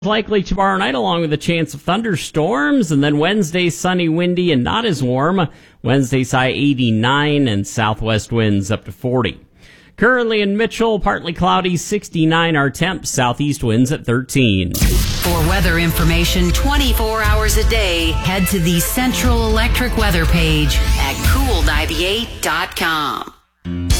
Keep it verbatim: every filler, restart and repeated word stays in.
Likely tomorrow night, along with a chance of thunderstorms, and then Wednesday, sunny, windy, and not as warm. Wednesday's high eighty-nine, and southwest winds up to forty. Currently in Mitchell, partly cloudy, sixty-nine our temps, southeast winds at thirteen. For weather information twenty-four hours a day, head to the Central Electric weather page at cool ninety-eight dot com.